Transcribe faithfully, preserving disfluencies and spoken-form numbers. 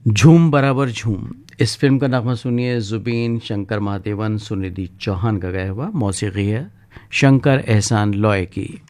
झूम बराबर झूम, इस फिल्म का नगमा सुनिए जुबीन शंकर महादेवन सुनिधि चौहान का गाया हुआ। मौसीकी है शंकर एहसान लॉय की।